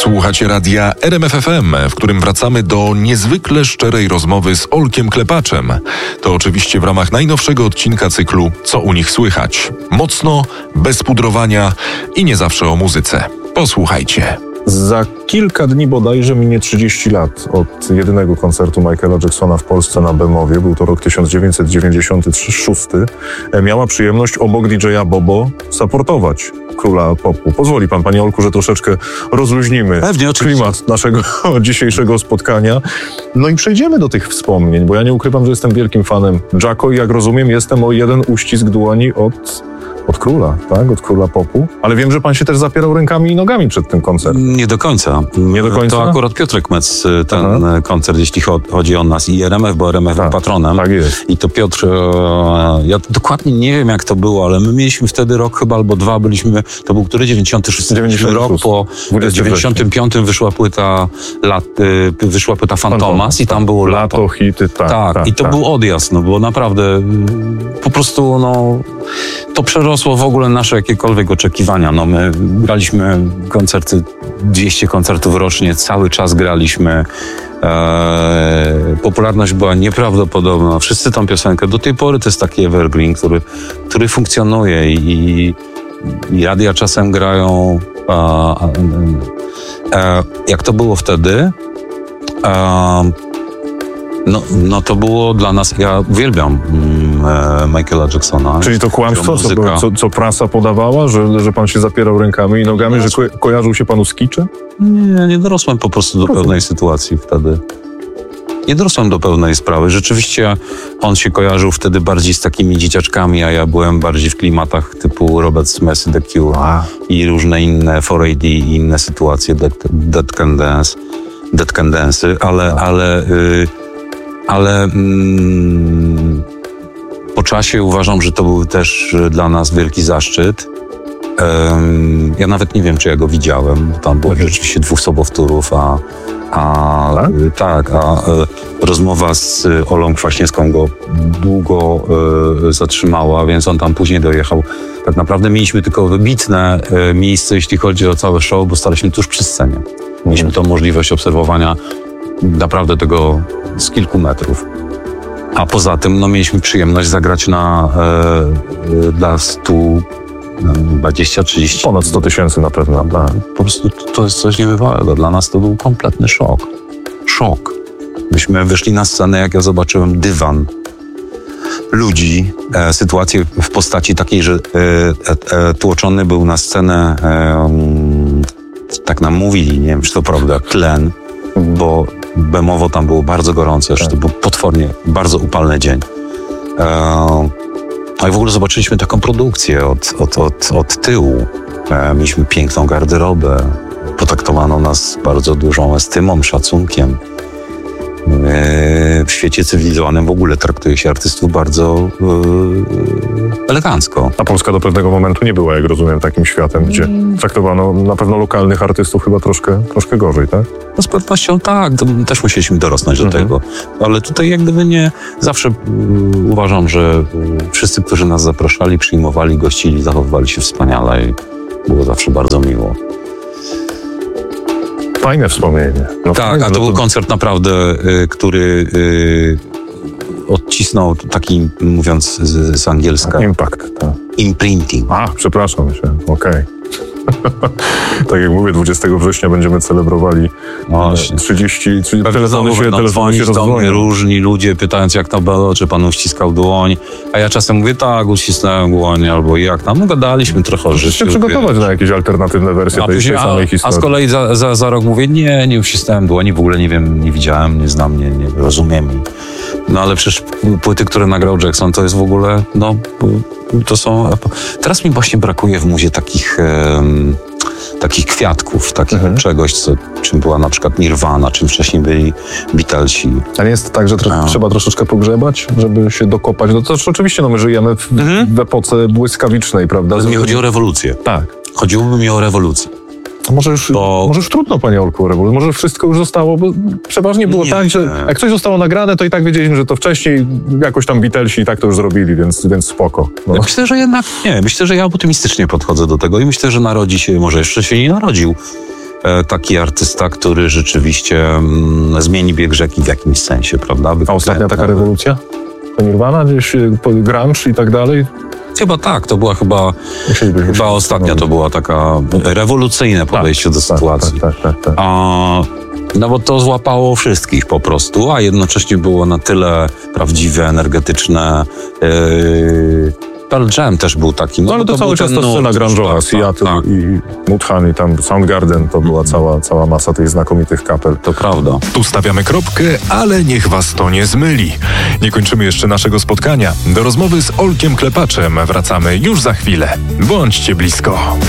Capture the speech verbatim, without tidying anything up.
Słuchacie radia R M F F M, w którym wracamy do niezwykle szczerej rozmowy z Olkiem Klepaczem. To oczywiście w ramach najnowszego odcinka cyklu Co u nich słychać. Mocno, bez pudrowania i nie zawsze o muzyce. Posłuchajcie. Za kilka dni bodajże minie trzydzieści lat od jedynego koncertu Michaela Jacksona w Polsce na Bemowie. Był to rok tysiąc dziewięćset dziewięćdziesiąty szósty. Miała przyjemność obok D J a Bobo supportować króla popu. Pozwoli pan, panie Olku, że troszeczkę rozluźnimy Pewnie, klimat naszego dzisiejszego spotkania. No i przejdziemy do tych wspomnień, bo ja nie ukrywam, że jestem wielkim fanem Jacko i jak rozumiem, jestem o jeden uścisk dłoni od... Od króla, tak? Od króla popu. Ale wiem, że pan się też zapierał rękami i nogami przed tym koncertem. Nie do końca. Nie do końca? To akurat Piotrek Metz, ten Aha. koncert, jeśli chodzi o nas i R M F, bo R M F był patronem. Tak jest. I to Piotr, ja dokładnie nie wiem, jak to było, ale my mieliśmy wtedy rok chyba albo dwa, byliśmy, to był który? dziewięćdziesiąty szósty rok, po dziewięćdziesiątym piątym wyszła płyta, lat, wyszła płyta Fantomas i tam było lato. Lato, hity, tak. Tak, tak i to tak. był odjazd, no bo naprawdę po prostu, no, to przerosło w ogóle nasze jakiekolwiek oczekiwania. No my graliśmy koncerty, dwieście koncertów rocznie, cały czas graliśmy. Eee, popularność była nieprawdopodobna. Wszyscy tą piosenkę, do tej pory to jest taki evergreen, który, który funkcjonuje i, i radia czasem grają a, a, a, jak to było wtedy. A, No, no to było dla nas, ja uwielbiam mm, Michaela Jacksona. Czyli to kłamstwo, co, co, co prasa podawała, że, że pan się zapierał rękami i nogami, no, że ko- kojarzył się panu z kiczem? Nie, nie dorosłem po prostu do Rozumiem. pewnej sytuacji wtedy. Nie dorosłem do pełnej sprawy. Rzeczywiście on się kojarzył wtedy bardziej z takimi dzieciaczkami, a ja byłem bardziej w klimatach typu Robert Smith, The Cure a. i różne inne four A D i inne sytuacje, Dead, Dead Can Dance, Dead Can Dance, ale, ale y, Ale mm, po czasie uważam, że to był też dla nas wielki zaszczyt. Um, ja nawet nie wiem, czy ja go widziałem. Tam było okay. rzeczywiście dwóch sobowtórów, a, a tak, y, tak a y, rozmowa z y, Olą Kwaśniewską go długo y, zatrzymała, więc on tam później dojechał. Tak naprawdę mieliśmy tylko wybitne y, miejsce, jeśli chodzi o całe show, bo staliśmy tuż przy scenie. Mieliśmy tą możliwość obserwowania naprawdę tego z kilku metrów. A poza tym no, mieliśmy przyjemność zagrać na e, dla stu dwadzieścia trzydzieści Ponad sto tysięcy na pewno. Tak. Po prostu to, to jest coś niebywałego. Dla nas to był kompletny szok. Szok. Myśmy wyszli na scenę, jak ja zobaczyłem dywan ludzi, e, sytuację w postaci takiej, że e, e, tłoczony był na scenę, e, tak nam mówili, nie wiem, czy to prawda, tlen, bo Bemowo tam było bardzo gorące, tak. to był potwornie bardzo upalny dzień. E, no i w ogóle zobaczyliśmy taką produkcję od, od, od, od tyłu. E, mieliśmy piękną garderobę, potraktowano nas bardzo dużą estymą, szacunkiem. E, w świecie cywilizowanym w ogóle traktuje się artystów bardzo e, elegancko. A Polska do pewnego momentu nie była, jak rozumiem, takim światem, gdzie mm. traktowano na pewno lokalnych artystów chyba troszkę, troszkę gorzej, tak? No z pewnością tak, to też musieliśmy dorosnąć do mm-hmm. tego. Ale tutaj jak gdyby nie, zawsze y, uważam, że y, wszyscy, którzy nas zapraszali, przyjmowali, gościli, zachowywali się wspaniale i było zawsze bardzo miło. Fajne wspomnienie. No tak, fajne, a to no był to... koncert naprawdę, y, który y, odcisnął taki, mówiąc z, z angielska. Impact, tak. Imprinting. A, przepraszam się, okej. Okay. Tak jak mówię, dwudziestego września będziemy celebrowali Właśnie. trzydzieści, trzydzieści telefony się, no, telefony się rozdzwonią. Różni ludzie pytając, jak to było, czy pan uściskał dłoń, a ja czasem mówię, tak, uścisnąłem dłoń, albo jak tam, no gadaliśmy trochę o życiu. Się przygotować wiesz. na jakieś alternatywne wersje a tej, później, tej samej a, historii. A z kolei za, za, za rok mówię, nie, nie uścisnąłem dłoni, w ogóle nie wiem, nie widziałem, nie znam, nie, nie rozumiem. No ale przecież płyty, które nagrał Jackson, to jest w ogóle, no, to są... Teraz mi właśnie brakuje w muzie takich... Um, takich kwiatków, takich mhm. czegoś, co, czym była na przykład Nirvana, czym wcześniej byli Beatlesi. A nie jest tak, że tro- trzeba troszeczkę pogrzebać, żeby się dokopać? No to oczywiście, no my żyjemy w, mhm. w epoce błyskawicznej, prawda? Mi chodzi o rewolucję. Tak. Chodziłoby mi o rewolucję. Może już, bo... może już trudno, panie Olku, rewolucji. Może wszystko już zostało, bo przeważnie było nie. tak, że jak coś zostało nagrane, to i tak wiedzieliśmy, że to wcześniej jakoś tam Beatlesi i tak to już zrobili, więc, więc spoko. No. Myślę, że jednak nie. Myślę, że ja optymistycznie podchodzę do tego i myślę, że narodzi się, może jeszcze się nie narodził e, taki artysta, który rzeczywiście mm, zmieni bieg rzeki w jakimś sensie, prawda? A ostatnia taka rewolucja? To Nirvana, gdzieś y, po- grunge i tak dalej? Chyba tak, to była chyba, Musielibyśmy chyba się ostatnia to zastanowić. była taka rewolucyjne podejście do sytuacji. Tak, tak, tak, tak. A, no bo to złapało wszystkich po prostu, a jednocześnie było na tyle prawdziwe, energetyczne. Yy, Pearl Jam też był taki. No ale bo to cały był czas ten ta nurt, scena grunge'owa, tak, Seattle tak, tak, i Mudhoney, tam Soundgarden, to była cała, cała masa tych znakomitych kapel. to prawda. Tu stawiamy kropkę, ale niech was to nie zmyli. Nie kończymy jeszcze naszego spotkania. Do rozmowy z Olkiem Klepaczem wracamy już za chwilę. Bądźcie blisko.